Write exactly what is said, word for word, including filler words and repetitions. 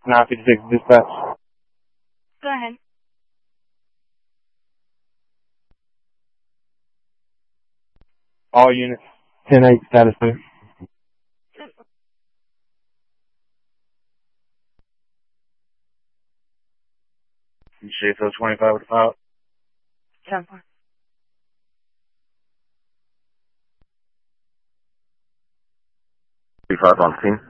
nine fifty-six dispatch. Go ahead. All units. ten eight status two. Shit, so twenty-five with the file. ten four. twenty-five on scene.